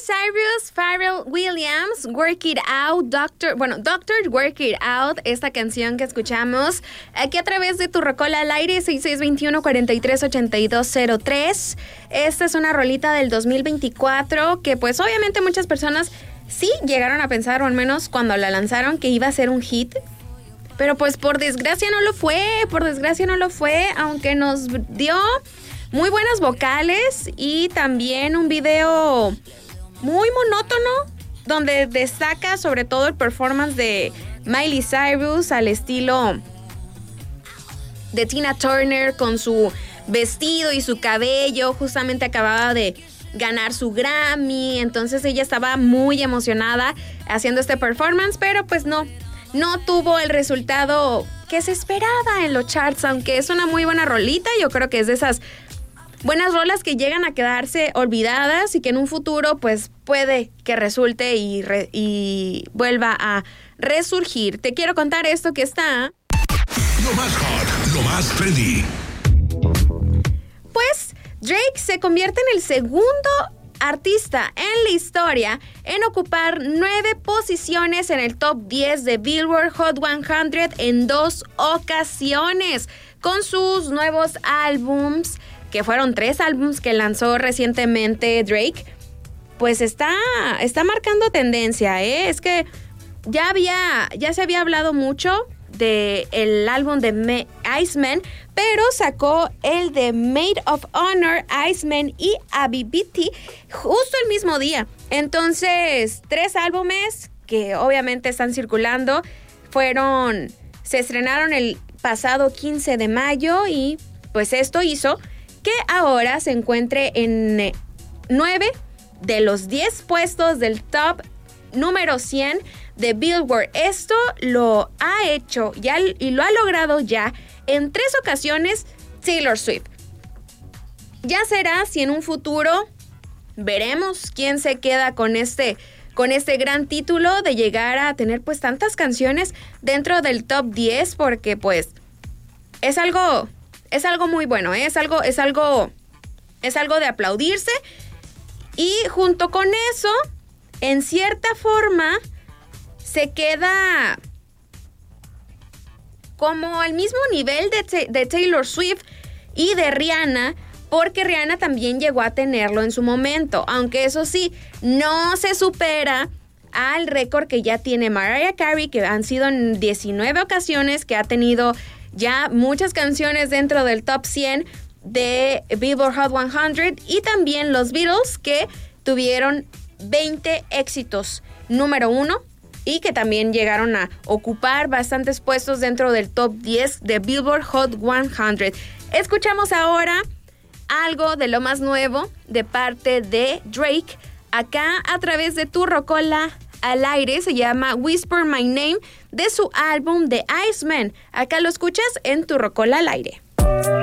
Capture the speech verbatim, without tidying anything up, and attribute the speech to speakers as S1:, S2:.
S1: Cyrus, Pharrell Williams, Work It Out, Doctor, bueno, Doctor Work It Out, esta canción que escuchamos aquí a través de Tu Rocola al aire, seis seis dos uno, cuatro tres ocho dos cero tres. Esta es una rolita del dos mil veinticuatro que pues obviamente muchas personas sí llegaron a pensar, o al menos cuando la lanzaron, que iba a ser un hit. Pero pues por desgracia no lo fue, por desgracia no lo fue, aunque nos dio muy buenas vocales y también un video muy monótono donde destaca sobre todo el performance de Miley Cyrus al estilo de Tina Turner con su vestido y su cabello. Justamente acababa de ganar su Grammy, entonces ella estaba muy emocionada haciendo este performance, pero pues no, no tuvo el resultado que se esperaba en los charts, aunque es una muy buena rolita. Yo creo que es de esas buenas rolas que llegan a quedarse olvidadas y que en un futuro pues puede que resulte y, re, y vuelva a resurgir. Te quiero contar esto que está...
S2: Lo más hot, lo más trendy.
S1: Pues Drake se convierte en el segundo artista en la historia en ocupar nueve posiciones en el top diez de Billboard Hot cien en dos ocasiones con sus nuevos álbums, que fueron tres álbums que lanzó recientemente Drake. Pues está, está marcando tendencia, ¿eh? Es que ya había, ya se había hablado mucho del álbum de Me- Iceman, pero sacó el de Maid of Honor, Iceman y Abibiti justo el mismo día. Entonces, tres álbumes que obviamente están circulando, fueron, se estrenaron el pasado quince de mayo y pues esto hizo que ahora se encuentre en nueve de los diez puestos del top número cien de Billboard. Esto lo ha hecho ya y lo ha logrado ya en tres ocasiones Taylor Swift. Ya será si en un futuro veremos quién se queda con este, con este gran título de llegar a tener pues tantas canciones dentro del top diez, porque pues es algo... Es algo muy bueno, ¿eh? es algo, es algo, es algo de aplaudirse. Y junto con eso, en cierta forma, se queda como al mismo nivel de, de Taylor Swift y de Rihanna, porque Rihanna también llegó a tenerlo en su momento, aunque eso sí, no se supera al récord que ya tiene Mariah Carey, que han sido en diecinueve ocasiones, que ha tenido ya muchas canciones dentro del top cien de Billboard Hot cien, y también los Beatles, que tuvieron veinte éxitos número uno y que también llegaron a ocupar bastantes puestos dentro del top diez de Billboard Hot cien. Escuchamos ahora algo de lo más nuevo de parte de Drake acá a través de Tu Rocola al aire. Se llama Whisper My Name, de su álbum The Iceman. Acá lo escuchas en Tu Rocola al aire.